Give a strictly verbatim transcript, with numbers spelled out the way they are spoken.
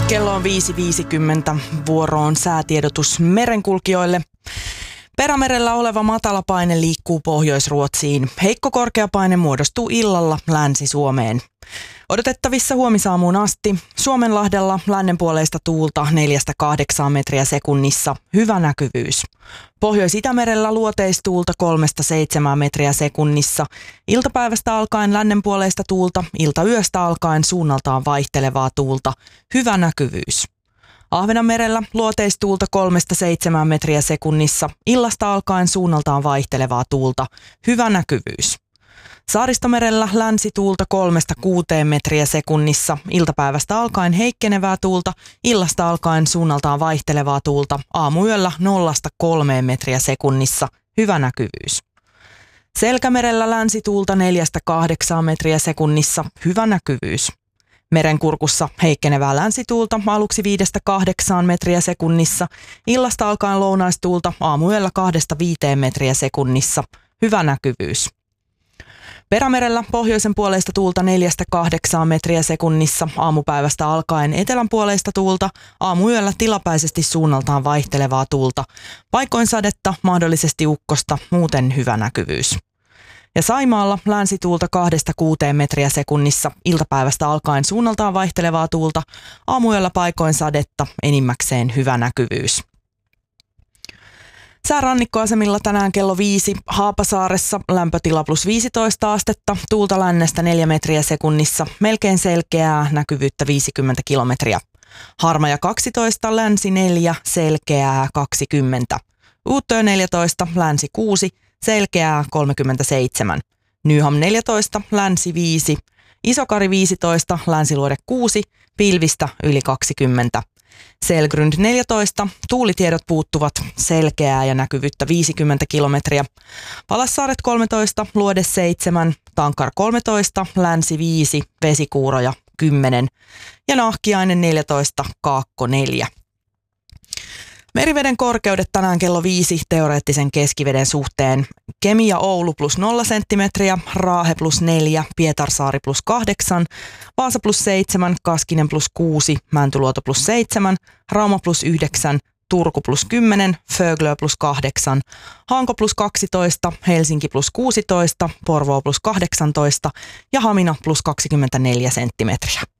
Kello on viisi viisikymmentä. Vuoro on säätiedotus merenkulkijoille. Perämerellä oleva matalapaine liikkuu Pohjois-Ruotsiin. Heikko korkeapaine muodostuu illalla Länsi-Suomeen. Odotettavissa huomisaamuun asti Suomenlahdella lännenpuoleista tuulta neljästä kahdeksaan metriä sekunnissa. Hyvä näkyvyys. Pohjois-Itämerellä luoteistuulta kolmesta seitsemään metriä sekunnissa. Iltapäivästä alkaen lännenpuoleista tuulta, iltayöstä alkaen suunnaltaan vaihtelevaa tuulta. Hyvä näkyvyys. Ahvenanmerellä luoteistuulta kolmesta seitsemään metriä sekunnissa. Illasta alkaen suunnaltaan vaihtelevaa tuulta. Hyvä näkyvyys. Saaristomerellä länsituulta kolmesta kuuteen metriä sekunnissa, iltapäivästä alkaen heikkenevää tuulta, illasta alkaen suunnaltaan vaihtelevaa tuulta, aamuyöllä nollasta kolmeen metriä sekunnissa, hyvä näkyvyys. Selkämerellä länsituulta neljästä kahdeksaan metriä sekunnissa, hyvä näkyvyys. Merenkurkussa heikkenevää länsituulta aluksi viidestä kahdeksaan metriä sekunnissa, illasta alkaen lounaistuulta, aamuyöllä kahdesta viiteen metriä sekunnissa, hyvä näkyvyys. Perämerellä pohjoisen puoleista tuulta neljästä kahdeksaan metriä sekunnissa, aamupäivästä alkaen etelän puoleista tuulta, aamuyöllä tilapäisesti suunnaltaan vaihtelevaa tuulta, paikoin sadetta, mahdollisesti ukkosta, muuten hyvä näkyvyys. Ja Saimaalla länsituulta kahdesta kuuteen metriä sekunnissa, iltapäivästä alkaen suunnaltaan vaihtelevaa tuulta, aamuyöllä paikoin sadetta, enimmäkseen hyvä näkyvyys. Säärannikkoasemilla tänään kello viisi. Haapasaaressa lämpötila plus viisitoista astetta, tuulta lännestä neljä metriä sekunnissa, melkein selkeää, näkyvyyttä viisikymmentä kilometriä. Harmaja kaksitoista, länsi neljä, selkeää kaksikymmentä. Uuttöö neljätoista, länsi kuusi, selkeää kolmekymmentäseitsemän. Nyham neljätoista, länsi viisi, Isokari viisitoista, länsiluode kuusi, pilvistä yli kaksikymmentä. Selgrund neljätoista, tuulitiedot puuttuvat, selkeää ja näkyvyyttä viisikymmentä kilometriä. Palassaaret kolmetoista, luode seitsemän, Tankar kolmetoista, länsi viisi, vesikuuroja kymmenen ja Nahkiainen neljätoista, Kaakko neljä. Meriveden korkeudet tänään kello viisi teoreettisen keskiveden suhteen. Kemi ja Oulu plus nolla senttimetriä, Raahe plus neljä, Pietarsaari plus kahdeksan, Vaasa plus seitsemän, Kaskinen plus kuusi, Mäntyluoto plus seitsemän, Rauma plus yhdeksän, Turku plus kymmenen, Föglö plus kahdeksan, Hanko plus kaksitoista, Helsinki plus kuusitoista, Porvoo plus kahdeksantoista ja Hamina plus kaksikymmentäneljä senttimetriä.